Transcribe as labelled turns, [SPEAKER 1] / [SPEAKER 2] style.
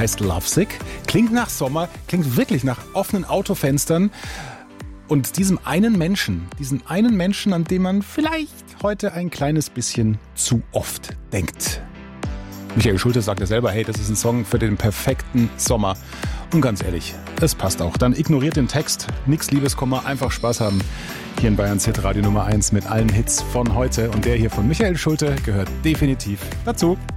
[SPEAKER 1] heißt Lovesick, klingt nach Sommer, klingt wirklich nach offenen Autofenstern und diesen einen Menschen, an den man vielleicht heute ein kleines bisschen zu oft denkt. Michael Schulte sagt ja selber, hey, das ist ein Song für den perfekten Sommer. Und ganz ehrlich, es passt auch. Dann ignoriert den Text, nix Liebeskummer, einfach Spaß haben. Hier in Bayerns Hitradio Nummer 1 mit allen Hits von heute. Und der hier von Michael Schulte gehört definitiv dazu.